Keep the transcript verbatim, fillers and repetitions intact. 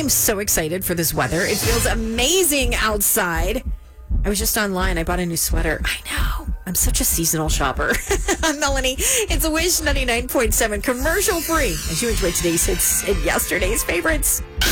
I'm so excited for this weather. It feels amazing outside. I was just online. I bought a new sweater. I know. I'm such a seasonal shopper. I'm Melanie. It's a Wish ninety-nine point seven commercial free as you enjoy today's hits and yesterday's favorites.